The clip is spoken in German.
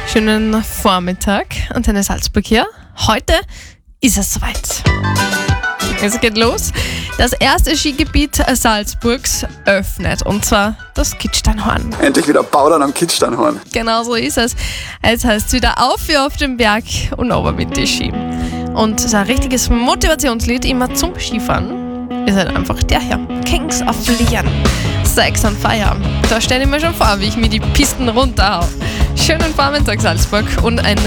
Schönen Vormittag, Antenne Salzburg hier. Heute ist es soweit. Es geht los. Das erste Skigebiet Salzburgs öffnet, und zwar das Kitzsteinhorn. Endlich wieder Baudern am Kitzsteinhorn. Genau so ist es. Jetzt heißt es wieder auf wie auf dem Berg und runter mit den Ski. Und so ein richtiges Motivationslied immer zum Skifahren ist halt einfach der hier. Kings of Leon. Sex on Fire. Da stelle ich mir schon vor, wie ich mir die Pisten runterhau. Schönen Vormittag Salzburg und ein